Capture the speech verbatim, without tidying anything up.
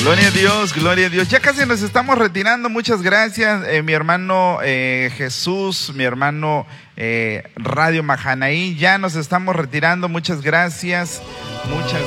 Gloria a Dios, gloria a Dios. Ya casi nos estamos retirando. Muchas gracias, eh, mi hermano eh, Jesús, mi hermano eh, Radio Mahanaí. Ya nos estamos retirando. Muchas gracias. Muchas